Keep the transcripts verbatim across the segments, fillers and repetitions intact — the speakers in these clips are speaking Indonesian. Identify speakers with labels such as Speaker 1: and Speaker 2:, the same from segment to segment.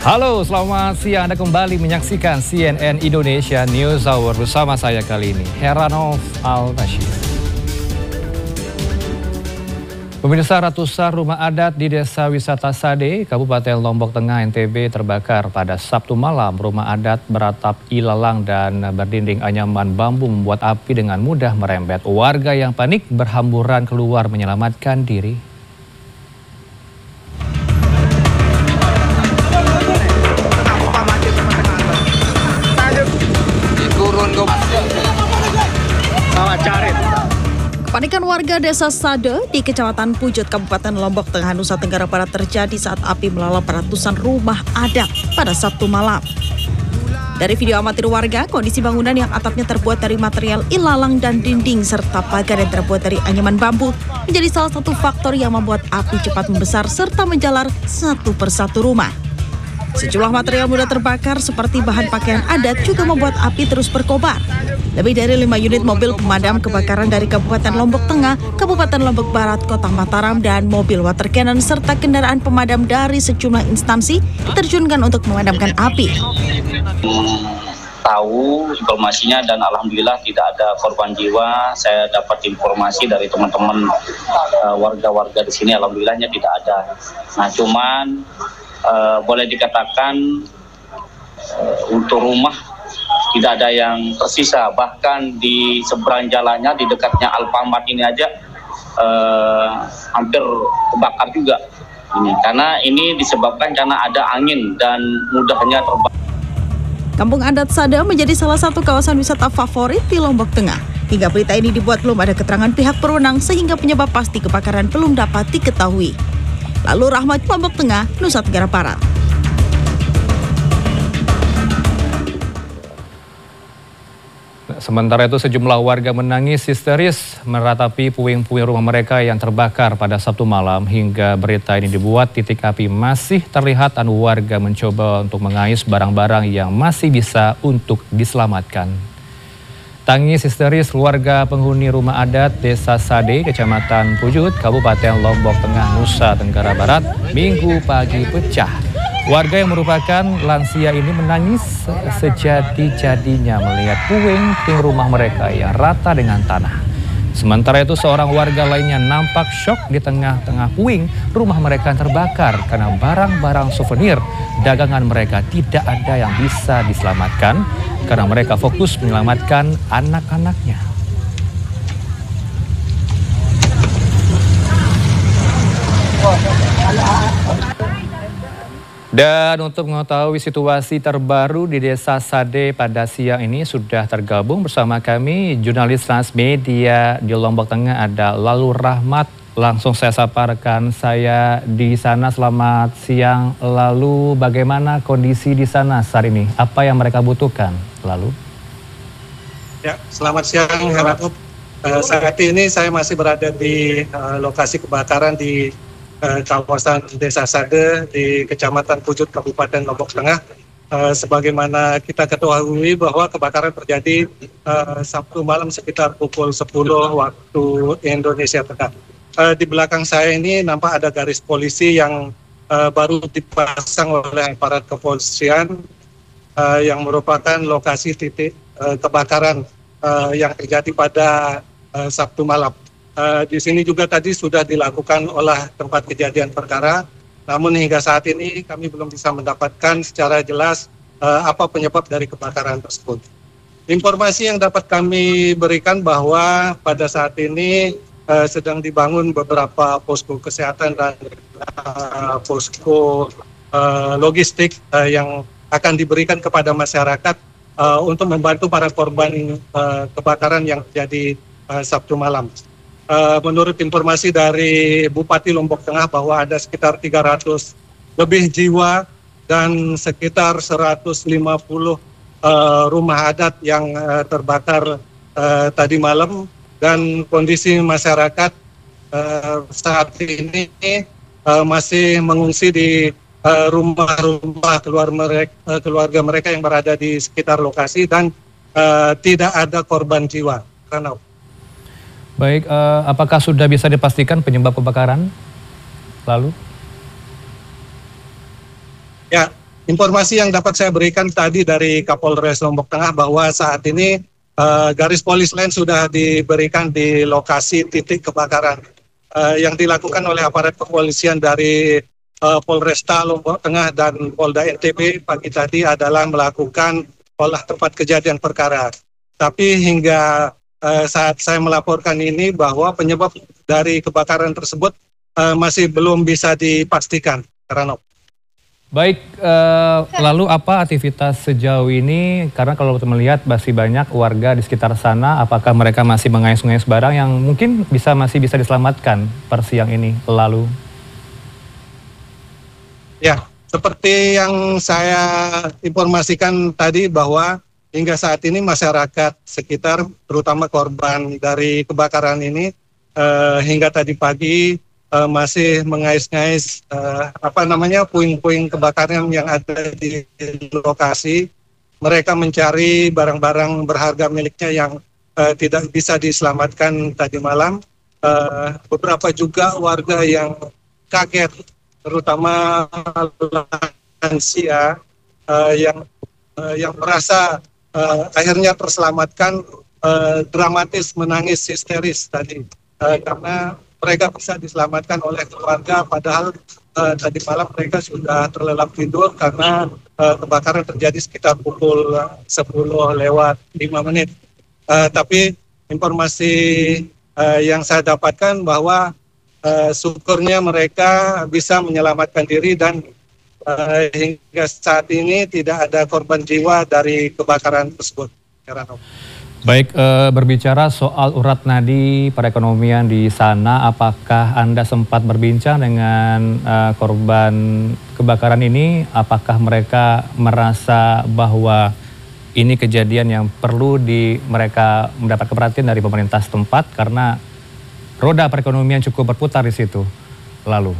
Speaker 1: Halo, selamat siang. Anda kembali menyaksikan C N N Indonesia News Hour bersama saya kali ini, Heranov Al-Bashir. Pemirsa, ratusan rumah adat di Desa Wisata Sade, Kabupaten Lombok Tengah, N T B terbakar pada Sabtu malam. Rumah adat beratap ilalang dan berdinding anyaman bambu membuat api dengan mudah merembet. Warga yang panik berhamburan keluar menyelamatkan diri.
Speaker 2: Kepanikan warga Desa Sade di Kecamatan Pujut, Kabupaten Lombok Tengah, Nusa Tenggara Barat terjadi saat api melalap ratusan rumah adat pada Sabtu malam. Dari video amatir warga, kondisi bangunan yang atapnya terbuat dari material ilalang dan dinding serta pagar yang terbuat dari anyaman bambu menjadi salah satu faktor yang membuat api cepat membesar serta menjalar satu persatu rumah. Sejumlah material mudah terbakar seperti bahan pakaian adat juga membuat api terus berkobar. Lebih dari lima unit mobil pemadam kebakaran dari Kabupaten Lombok Tengah, Kabupaten Lombok Barat, Kota Mataram, dan mobil water cannon serta kendaraan pemadam dari sejumlah instansi diterjunkan untuk memadamkan api.
Speaker 3: Tahu informasinya dan alhamdulillah tidak ada korban jiwa. Saya dapat informasi dari teman-teman uh, warga-warga di sini, alhamdulillahnya tidak ada. Nah, cuman uh, boleh dikatakan uh, untuk rumah tidak ada yang tersisa, bahkan di seberang jalannya di dekatnya Alfamart ini aja eh, hampir kebakar juga. Ini karena ini disebabkan karena ada angin dan mudahnya terbakar.
Speaker 2: Kampung adat Sade menjadi salah satu kawasan wisata favorit di Lombok Tengah. Hingga berita ini dibuat belum ada keterangan pihak berwenang sehingga penyebab pasti kebakaran belum dapat diketahui. Lalu Rahmat, Lombok Tengah, Nusa Tenggara Barat.
Speaker 1: Sementara itu sejumlah warga menangis histeris meratapi puing-puing rumah mereka yang terbakar pada Sabtu malam. Hingga berita ini dibuat, titik api masih terlihat dan warga mencoba untuk mengais barang-barang yang masih bisa untuk diselamatkan. Tangis histeris warga penghuni rumah adat Desa Sade, Kecamatan Pujut, Kabupaten Lombok Tengah, Nusa Tenggara Barat, Minggu pagi pecah. Warga yang merupakan lansia ini menangis sejadi-jadinya melihat puing-puing rumah mereka yang rata dengan tanah. Sementara itu seorang warga lainnya nampak syok di tengah-tengah puing rumah mereka yang terbakar karena barang-barang souvenir dagangan mereka tidak ada yang bisa diselamatkan karena mereka fokus menyelamatkan anak-anaknya. Dan untuk mengetahui situasi terbaru di Desa Sade pada siang ini sudah tergabung bersama kami jurnalis Transmedia di Lombok Tengah, ada Lalu Rahmat. Langsung saya sapa rekan saya di sana. Selamat siang Lalu, bagaimana kondisi di sana saat ini? Apa yang mereka butuhkan Lalu?
Speaker 4: Ya, selamat siang Heranov. Uh, saat ini saya masih berada di uh, lokasi kebakaran di kawasan Desa Sade di Kecamatan Pujut, Kabupaten Lombok Tengah. Uh, sebagaimana kita ketahui bahwa kebakaran terjadi uh, Sabtu malam sekitar pukul sepuluh waktu Indonesia Tengah. Uh, di belakang saya ini nampak ada garis polisi yang uh, baru dipasang oleh aparat kepolisian uh, yang merupakan lokasi titik uh, kebakaran uh, yang terjadi pada uh, Sabtu malam. Uh, di sini juga tadi sudah dilakukan olah tempat kejadian perkara, namun hingga saat ini kami belum bisa mendapatkan secara jelas uh, apa penyebab dari kebakaran tersebut. Informasi yang dapat kami berikan bahwa pada saat ini uh, sedang dibangun beberapa posko kesehatan dan uh, posko uh, logistik uh, yang akan diberikan kepada masyarakat uh, untuk membantu para korban uh, kebakaran yang terjadi uh, Sabtu malam. Uh, menurut informasi dari Bupati Lombok Tengah bahwa ada sekitar tiga ratus lebih jiwa dan sekitar seratus lima puluh uh, rumah adat yang uh, terbakar uh, tadi malam, dan kondisi masyarakat uh, saat ini uh, masih mengungsi di uh, rumah-rumah keluar mereka, uh, keluarga mereka yang berada di sekitar lokasi dan uh, tidak ada korban jiwa. Karena
Speaker 1: Baik, uh, apakah sudah bisa dipastikan penyebab kebakaran? Lalu?
Speaker 4: Ya, informasi yang dapat saya berikan tadi dari Kapolres Lombok Tengah bahwa saat ini uh, garis polis lain sudah diberikan di lokasi titik kebakaran. Uh, yang dilakukan oleh aparat kepolisian dari uh, Polresta Lombok Tengah dan Polda N T B pagi tadi adalah melakukan olah tempat kejadian perkara. Tapi hingga uh, saat saya melaporkan ini bahwa penyebab dari kebakaran tersebut uh, masih belum bisa dipastikan, Heranov.
Speaker 1: Baik, eh, lalu apa aktivitas sejauh ini? Karena kalau kita melihat masih banyak warga di sekitar sana, apakah mereka masih mengais-ngais barang yang mungkin bisa masih bisa diselamatkan per siang ini lalu?
Speaker 4: Ya, seperti yang saya informasikan tadi bahwa hingga saat ini masyarakat sekitar, terutama korban dari kebakaran ini, eh, hingga tadi pagi Uh, masih mengais-ngais uh, apa namanya puing-puing kebakaran yang ada di lokasi. Mereka mencari barang-barang berharga miliknya yang uh, tidak bisa diselamatkan tadi malam. Uh, beberapa juga warga yang kaget, terutama lansia uh, yang uh, yang merasa uh, akhirnya terselamatkan, uh, dramatis menangis histeris tadi uh, karena mereka bisa diselamatkan oleh keluarga, padahal uh, tadi malam mereka sudah terlelap tidur karena uh, kebakaran terjadi sekitar pukul sepuluh lewat lima menit. Uh, tapi informasi uh, yang saya dapatkan bahwa uh, syukurnya mereka bisa menyelamatkan diri dan uh, hingga saat ini tidak ada korban jiwa dari kebakaran tersebut.
Speaker 1: Baik, e, berbicara soal urat nadi perekonomian di sana, apakah Anda sempat berbincang dengan e, korban kebakaran ini? Apakah mereka merasa bahwa ini kejadian yang perlu di mereka mendapat perhatian dari pemerintah setempat karena roda perekonomian cukup berputar di situ? Lalu,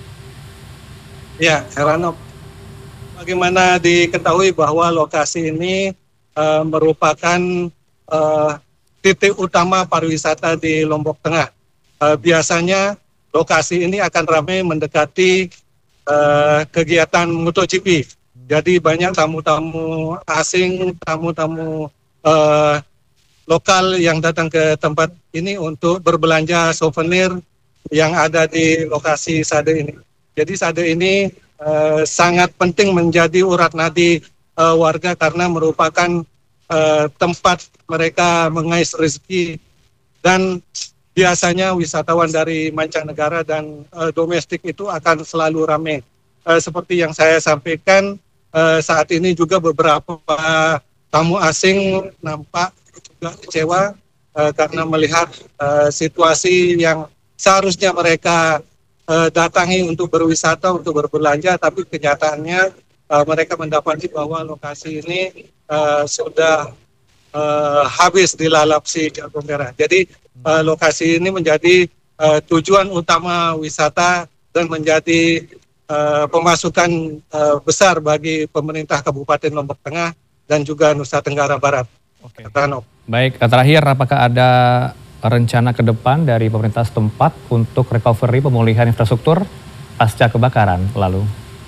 Speaker 4: ya, Heranov, bagaimana diketahui bahwa lokasi ini e, merupakan Uh, titik utama pariwisata di Lombok Tengah. Uh, biasanya lokasi ini akan ramai mendekati uh, kegiatan MotoGP. Jadi banyak tamu-tamu asing, tamu-tamu uh, lokal yang datang ke tempat ini untuk berbelanja souvenir yang ada di lokasi Sade ini. Jadi Sade ini uh, sangat penting menjadi urat nadi uh, warga karena merupakan Uh, tempat mereka mengais rezeki dan biasanya wisatawan dari mancanegara dan uh, domestik itu akan selalu ramai. Uh, seperti yang saya sampaikan, uh, saat ini juga beberapa tamu asing nampak juga kecewa uh, karena melihat uh, situasi yang seharusnya mereka uh, datangi untuk berwisata, untuk berbelanja, tapi kenyataannya uh, mereka mendapati bahwa lokasi ini Uh, sudah uh, habis dilalap si jago merah. Jadi uh, lokasi ini menjadi uh, tujuan utama wisata dan menjadi uh, pemasukan uh, besar bagi pemerintah Kabupaten Lombok Tengah dan juga Nusa Tenggara Barat.
Speaker 1: Oke. Baik, terakhir apakah ada rencana ke depan dari pemerintah setempat untuk recovery pemulihan infrastruktur pasca kebakaran lalu?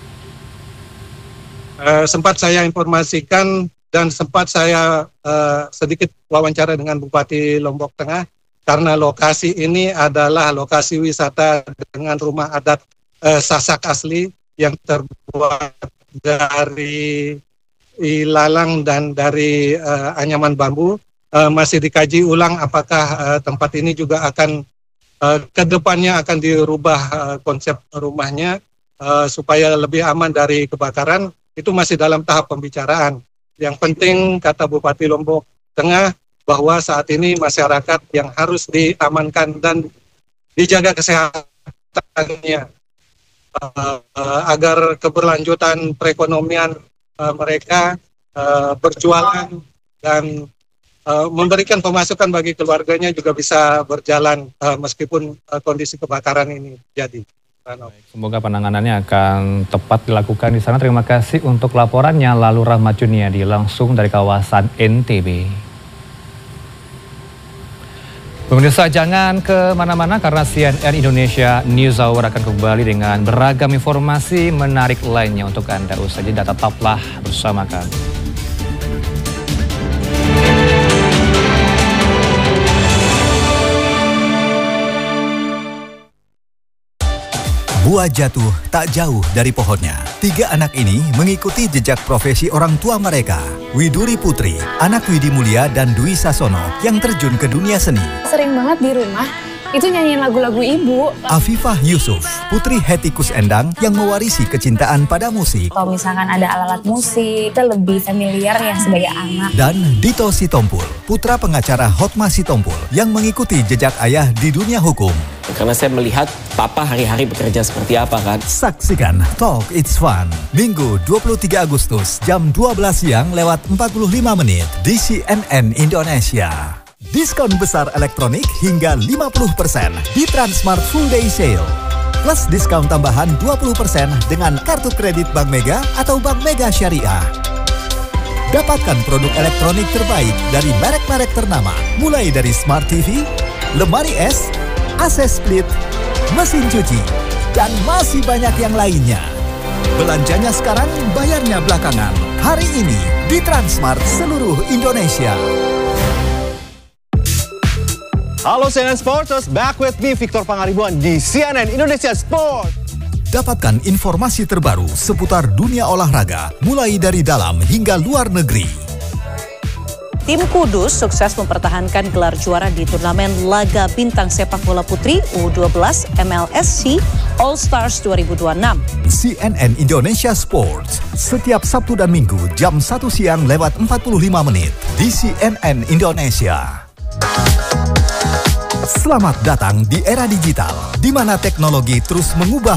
Speaker 4: Uh, sempat saya informasikan dan sempat saya uh, sedikit wawancara dengan Bupati Lombok Tengah karena lokasi ini adalah lokasi wisata dengan rumah adat uh, Sasak asli yang terbuat dari ilalang dan dari uh, anyaman bambu. Uh, masih dikaji ulang apakah uh, tempat ini juga akan uh, ke depannya akan dirubah uh, konsep rumahnya uh, supaya lebih aman dari kebakaran. Itu masih dalam tahap pembicaraan. Yang penting kata Bupati Lombok Tengah bahwa saat ini masyarakat yang harus diamankan dan dijaga kesehatannya uh, uh, agar keberlanjutan perekonomian uh, mereka uh, berjualan dan uh, memberikan pemasukan bagi keluarganya juga bisa berjalan uh, meskipun uh, kondisi kebakaran ini jadi.
Speaker 1: Semoga penanganannya akan tepat dilakukan di sana. Terima kasih untuk laporannya. Lalu Rahmat Juniadi langsung dari kawasan N T B. Pemirsa, jangan kemana-mana karena C N N Indonesia News Hour akan kembali dengan beragam informasi menarik lainnya untuk Anda. Usai jeda, tetaplah bersama kami.
Speaker 5: Buah jatuh tak jauh dari pohonnya. Tiga anak ini mengikuti jejak profesi orang tua mereka. Widuri Putri, anak Widi Mulia dan Dwi Sasono yang terjun ke dunia seni.
Speaker 6: Sering banget di rumah, itu nyanyiin lagu-lagu ibu.
Speaker 5: Afifah Yusuf, putri Hetikus Endang yang mewarisi kecintaan pada musik.
Speaker 6: Kalau misalkan ada alat-alat musik, kita lebih familiar ya sebagai anak.
Speaker 5: Dan Dito Sitompul, putra pengacara Hotma Sitompul yang mengikuti jejak ayah di dunia hukum.
Speaker 7: Karena saya melihat papa hari-hari bekerja seperti apa kan.
Speaker 5: Saksikan Talk It's Fun, Minggu dua puluh tiga Agustus jam dua belas siang lewat empat puluh lima menit di C N N Indonesia. Diskon besar elektronik hingga lima puluh persen di Transmart Full Day Sale. Plus diskon tambahan dua puluh persen dengan kartu kredit Bank Mega atau Bank Mega Syariah. Dapatkan produk elektronik terbaik dari merek-merek ternama, mulai dari Smart T V, lemari es, A C split, mesin cuci, dan masih banyak yang lainnya. Belanjanya sekarang, bayarnya belakangan. Hari ini di Transmart seluruh Indonesia.
Speaker 8: Halo C N N Sporters, back with me Victor Pangaribuan di C N N Indonesia Sport.
Speaker 5: Dapatkan informasi terbaru seputar dunia olahraga, mulai dari dalam hingga luar negeri.
Speaker 9: Tim Kudus sukses mempertahankan gelar juara di turnamen laga bintang sepak bola putri U dua belas M L S C All Stars dua ribu dua puluh enam.
Speaker 5: C N N Indonesia Sports, setiap Sabtu dan Minggu jam satu siang lewat empat puluh lima menit di C N N Indonesia. Selamat datang di era digital, di mana teknologi terus mengubah